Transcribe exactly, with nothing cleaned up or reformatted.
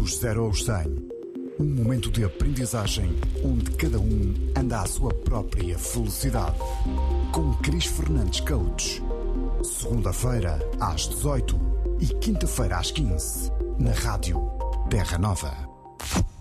Dos zero aos cem, um momento de aprendizagem onde cada um anda à sua própria velocidade. Com Cris Fernandes Coach. Segunda-feira às dezoito e quinta-feira às quinze, na Rádio Terra Nova.